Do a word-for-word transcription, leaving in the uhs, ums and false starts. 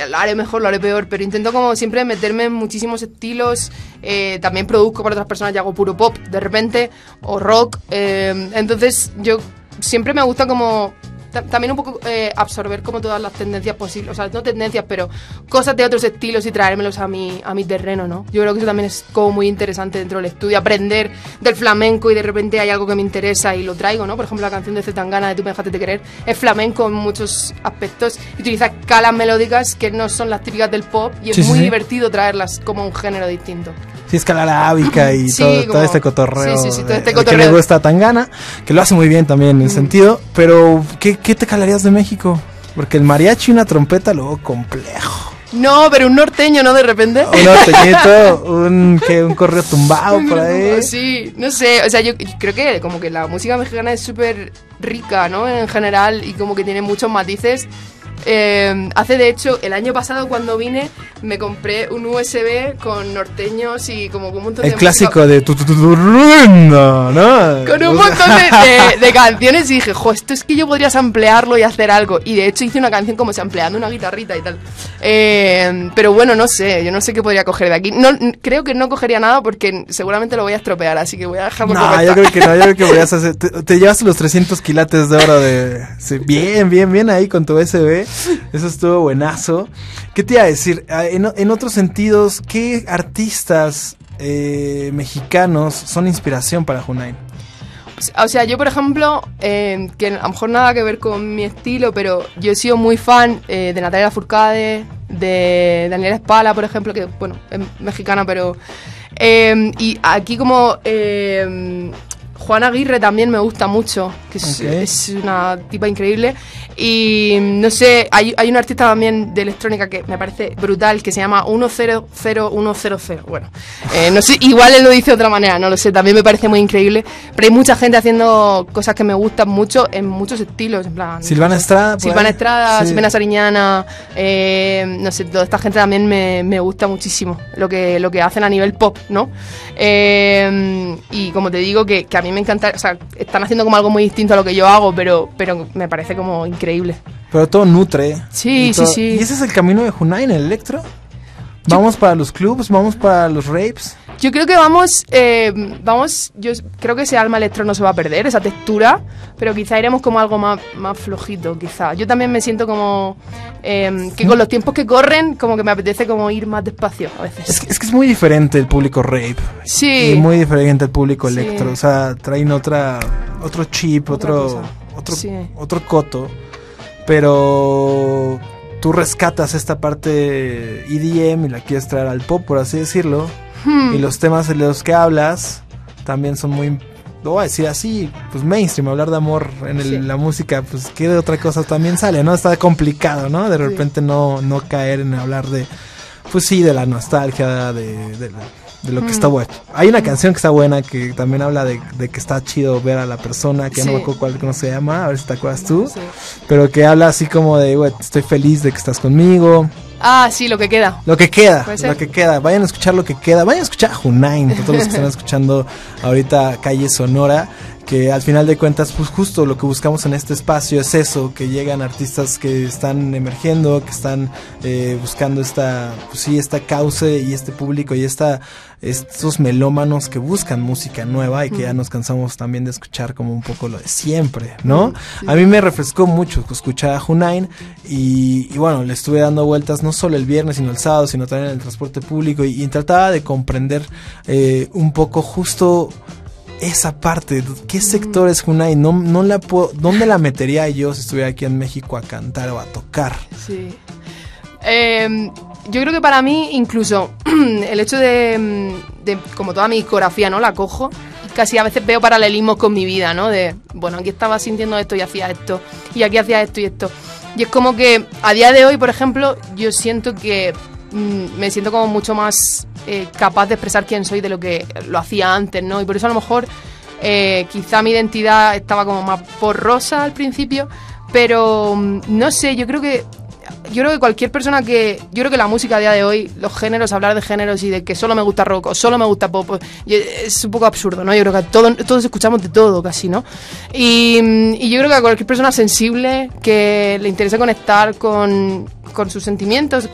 lo haré mejor, lo haré peor, pero intento como siempre meterme en muchísimos estilos. Eh, también produzco para otras personas y hago puro pop de repente, o rock. Eh, entonces yo siempre me gusta como... también un poco eh, absorber como todas las tendencias posibles, o sea, no tendencias, pero cosas de otros estilos y traérmelos a mi, a mi terreno, ¿no? Yo creo que eso también es como muy interesante dentro del estudio, aprender del flamenco y de repente hay algo que me interesa y lo traigo, ¿no? Por ejemplo, la canción de Zetangana de Tú me dejaste de querer es flamenco en muchos aspectos y utiliza escalas melódicas que no son las típicas del pop y es sí, muy sí. divertido traerlas como un género distinto. Sí, escala arábica y sí, todo, como, todo este cotorreo, sí, sí, sí, todo este de, cotorreo. que le gusta a Tangana, que lo hace muy bien también en el mm. sentido, pero ¿qué, ¿qué te calarías de México? Porque el mariachi y una trompeta luego complejo. No, pero un norteño, ¿no? De repente. Un norteñito, un, ¿qué? Un correo tumbado por ahí. Sí, no sé, o sea, yo creo que como que la música mexicana es súper rica, ¿no? En general, y como que tiene muchos matices. Eh, hace de hecho, el año pasado cuando vine, me compré un U S B con norteños y como con un montón el de El clásico música. de tu, tu, tu, tu, ¿no? Con un montón de, de, de canciones y dije, jo, esto es que yo podría samplearlo y hacer algo. Y de hecho hice una canción como sampleando una guitarrita y tal. Eh, pero bueno, no sé, yo no sé qué podría coger de aquí. No, creo que no cogería nada porque seguramente lo voy a estropear, así que voy a dejarlo. No, yo creo que no, yo creo que podrías hacer, te, te llevas los trescientos quilates de oro de... Sí, bien, bien, bien ahí con tu U S B. Eso estuvo buenazo. ¿Qué te iba a decir? En, en otros sentidos, ¿qué artistas eh, mexicanos son inspiración para Junain? O sea, yo por ejemplo, eh, que a lo mejor nada que ver con mi estilo, pero yo he sido muy fan eh, de Natalia Lafourcade, de Daniela Espala, por ejemplo, que bueno, es mexicana, pero... Eh, y aquí como... Eh, Juana Aguirre también me gusta mucho, que es, okay. es una tipa increíble. Y no sé, hay, hay un artista también de electrónica que me parece brutal, que se llama uno cero cero uno cero cero. Bueno, eh, no sé, igual él lo dice de otra manera, no lo sé, también me parece muy increíble. Pero hay mucha gente haciendo cosas que me gustan mucho en muchos estilos. En plan, Silvana no sé, Estrada. Silvana Estrada, sí. Silvana Sariñana, eh, no sé, toda esta gente también me, me gusta muchísimo lo que, lo que hacen a nivel pop, ¿no? Eh, y como te digo, que, que a mí me encanta, o sea, están haciendo como algo muy distinto a lo que yo hago, pero, pero me parece como increíble. Pero todo nutre. Sí, todo, sí, sí. ¿Y ese es el camino de Junain, el electro? ¿Vamos yo, para los clubs? ¿Vamos para los raves? Yo creo que vamos, eh, vamos, yo creo que ese alma electro no se va a perder, esa textura, pero quizá iremos como algo más, más flojito, quizá. Yo también me siento como eh, que con los tiempos que corren, como que me apetece como ir más despacio a veces. Es que es, que es muy diferente el público rave. Sí. Y muy diferente el público sí. electro. O sea, traen otra, otro chip, otra otro, otro, sí. otro coto. Pero tú rescatas esta parte E D M y la quieres traer al pop, por así decirlo. Hmm. Y los temas de los que hablas también son muy, lo voy a decir así, pues mainstream. Hablar de amor en el, sí. la música, pues qué de otra cosa también sale, ¿no? Está complicado, ¿no? De repente sí. no, no caer en hablar de, pues sí, de la nostalgia, de, de, de lo que mm. está bueno. Hay una canción que está buena que también habla de, de que está chido ver a la persona, que sí. no me acuerdo cuál, cómo se llama, a ver si te acuerdas tú, sí. pero que habla así como de, güey, estoy feliz de que estás conmigo. Ah, sí, lo que queda. Lo que queda, lo que queda. Vayan a escuchar lo que queda. Vayan a escuchar a Junain, todos los que están escuchando ahorita Calle Sonora, que al final de cuentas, pues justo lo que buscamos en este espacio es eso, que llegan artistas que están emergiendo, que están eh, buscando esta, pues sí, esta cauce y este público y esta, estos melómanos que buscan música nueva y que mm. ya nos cansamos también de escuchar como un poco lo de siempre, ¿no? Mm, sí. A mí me refrescó mucho escuchar a Junain y, y bueno, le estuve dando vueltas no solo el viernes, sino el sábado, sino también en el transporte público y, y trataba de comprender eh, un poco justo esa parte, ¿qué sector es Junain? No, no la puedo, ¿dónde la metería yo si estuviera aquí en México a cantar o a tocar? Sí. Eh, yo creo que para mí, incluso, el hecho de, de, como toda mi discografía, ¿no? La cojo, casi a veces veo paralelismos con mi vida, ¿no? De, bueno, aquí estaba sintiendo esto y hacía esto, y aquí hacía esto y esto. Y es como que, a día de hoy, por ejemplo, yo siento que mmm, me siento como mucho más eh, capaz de expresar quién soy de lo que lo hacía antes, ¿no? Y por eso a lo mejor eh, quizá mi identidad estaba como más borrosa al principio, pero mmm, no sé, yo creo que yo creo que cualquier persona que yo creo que la música a día de hoy, los géneros, hablar de géneros y de que solo me gusta rock o solo me gusta pop, es un poco absurdo, ¿no? Yo creo que todos, todos escuchamos de todo casi, ¿no? Y, y yo creo que a cualquier persona sensible que le interese conectar con, con sus sentimientos,